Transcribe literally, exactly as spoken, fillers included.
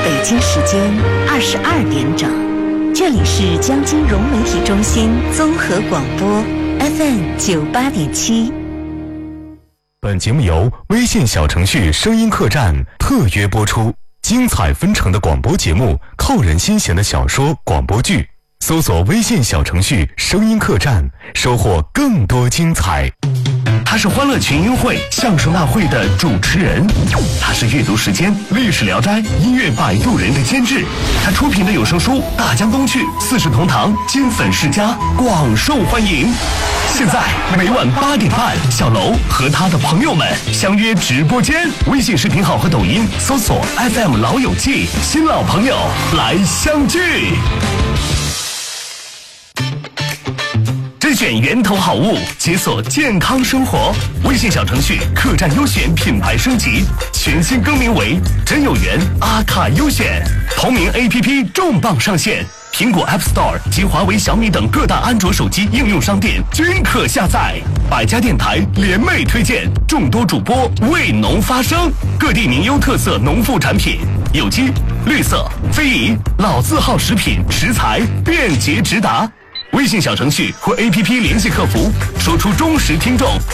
北京时间二十二点整，这里是江金融媒体中心综合广播 F M 九八点七。 本节目由微信小程序声音客栈特约播出，精彩纷呈的广播节目，扣人心弦的小说广播剧，搜索微信小程序声音客栈，收获更多精彩。 他是欢乐群英会相声大会的主持人，他是阅读时间历史聊斋音乐摆渡人的监制，他出品的有声书《大江东去》四世同堂金粉世家广受欢迎。现在每晚八点半，小楼和他的朋友们相约直播间，微信视频号和抖音搜索 F M 老友记，新老朋友来相聚。甄选源头好物，解锁健康生活。微信小程序客栈优选品牌升级，全新更名为真有缘阿卡优选。同名 A P P 重磅上线，苹果 App Store 及华为、小米等各大安卓手机应用商店均可下载。百家电台联袂推荐，众多主播为农发声，各地名优特色农副产品，有机、绿色、非遗、老字号食品食材便捷直达。微信小程序或 A P P 联系客服，说出忠实听众